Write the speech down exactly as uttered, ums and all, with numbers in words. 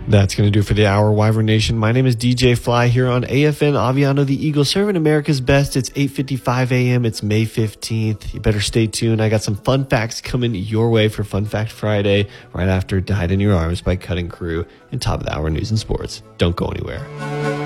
That's going to do it for the hour, Wyvern Nation. My name is D J Fly here on A F N Aviano, the Eagle, serving America's best. It's eight fifty-five a.m. It's May fifteenth. You better stay tuned. I got some fun facts coming your way for Fun Fact Friday right after Died in Your Arms by Cutting Crew and top of the hour news and sports. Don't go anywhere.